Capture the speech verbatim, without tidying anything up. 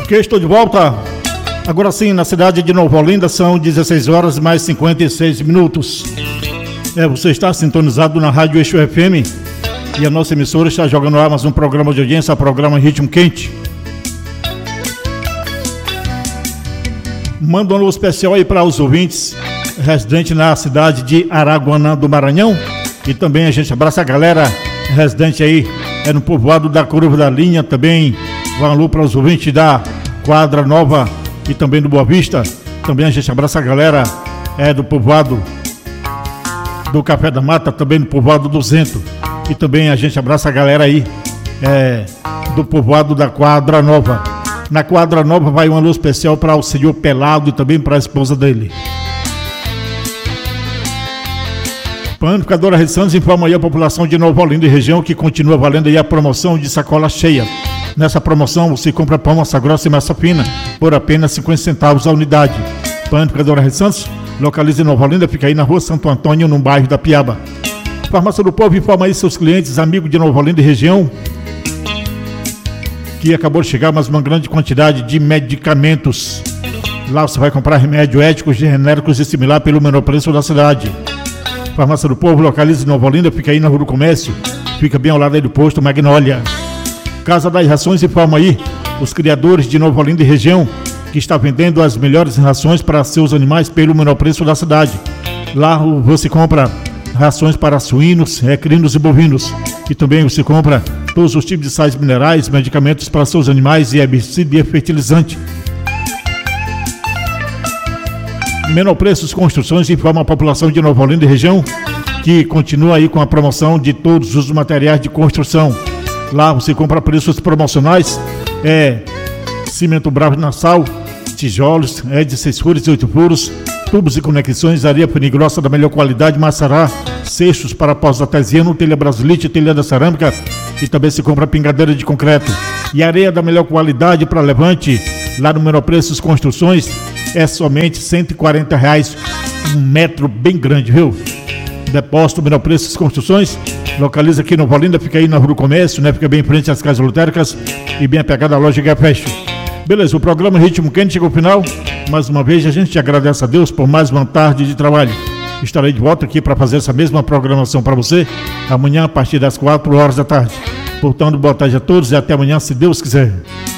Ok, estou de volta. Agora sim, na cidade de Nova Olinda são dezesseis horas mais cinquenta e seis minutos. É, você está sintonizado na Rádio Eixo F M e a nossa emissora está jogando ar mais um programa de audiência, o programa Ritmo Quente. Manda um alô especial aí para os ouvintes residentes na cidade de Araguanã do Maranhão, e também a gente abraça a galera residente aí é no povoado da Curva da Linha. Também um alô para os ouvintes da Quadra Nova e também do Boa Vista. Também a gente abraça a galera é do povoado do Café da Mata, também do povoado do Zento, e também a gente abraça a galera aí é, do povoado da Quadra Nova. Na Quadra Nova vai um alô especial para o senhor Pelado e também para a esposa dele. Panificadora Rede Santos informa aí a população de Nova Olinda e região que continua valendo aí a promoção de sacola cheia. Nessa promoção você compra pão, massa grossa e massa fina por apenas cinquenta centavos a unidade. Panificadora Rede Santos localiza em Nova Olinda, fica aí na rua Santo Antônio, no bairro da Piaba. Farmácia do Povo informa aí seus clientes, amigos de Nova Olinda e região, que acabou de chegar mais uma grande quantidade de medicamentos. Lá você vai comprar remédio éticos, genéricos e similar pelo menor preço da cidade. Farmácia do Povo localiza em Nova Olinda, fica aí na Rua do Comércio, fica bem ao lado aí do posto Magnólia. Casa das Rações informa aí os criadores de Nova Olinda e região que está vendendo as melhores rações para seus animais pelo menor preço da cidade. Lá você compra rações para suínos, equinos e bovinos, e também você compra todos os tipos de sais minerais, medicamentos para seus animais e herbicida e fertilizante. Menor Preços Construções informa a população de Nova Olinda e região que continua aí com a promoção de todos os materiais de construção. Lá você compra preços promocionais, é cimento bravo Nassau, tijolos, é de seis furos e oito furos, tubos e conexões, areia fina e grossa da melhor qualidade, maçará, cestos para pós artesiano, telha brasilite, telha da cerâmica, e também se compra pingadeira de concreto. E areia da melhor qualidade para levante, lá no Menor Preços Construções, é somente cento e quarenta reais, um metro bem grande, viu? Depósito Menor Preços Construções, localiza aqui no Nova Olinda, fica aí na Rua do Comércio, né? Fica bem em frente às casas lotéricas e bem apegada à loja Gafecho. Beleza, o programa Ritmo Quente chegou ao final. Mais uma vez a gente agradece a Deus por mais uma tarde de trabalho. Estarei de volta aqui para fazer essa mesma programação para você amanhã a partir das quatro horas da tarde. Portanto, boa tarde a todos e até amanhã, se Deus quiser.